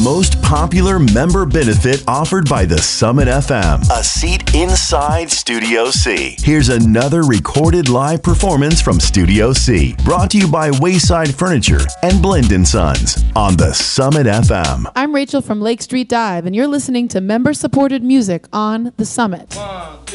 most popular member benefit offered by the Summit FM. A seat inside Studio C. Here's another recorded live performance from Studio C, brought to you by Wayside Furniture and Blend & Sons on the Summit FM. I'm Rachel from Lake Street Dive, and you're listening to member-supported music on the Summit.